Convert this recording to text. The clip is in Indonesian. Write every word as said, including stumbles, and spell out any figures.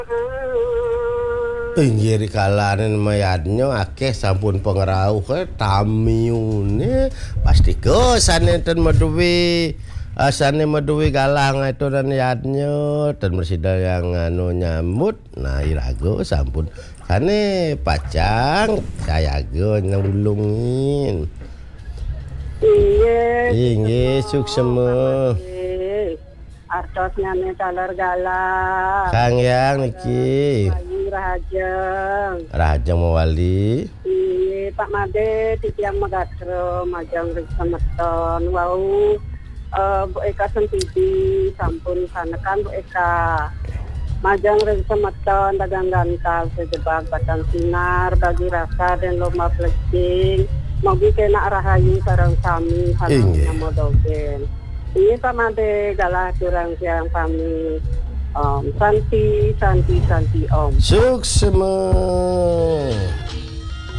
Inggih kalanen mayadnya akeh sampun pengrauh ke tamiune pasti kesane ten maduwi asane maduwi galang itu dan yadnya dan bersida yang anu nyambut nah irago sampun kane pacang saya go nulungin Iya, inggih suksema artos nyane taler galak. Kang Yang niki Bayu Rahajeng. Rahajeng Mawali. Iya, Pak Made titiang Magatro Majang Semeton wau uh, Bu Eka Sentidi sampun sanekan Bu Eka. Majang Semeton dagang gantal sejebak batang sinar bagi rasa dan lomba flexing. Mogi kena rahayu sarang sami halang namodogen. Ini sama de galah kurang siang kami um, Santi Santi Santi Om Suksema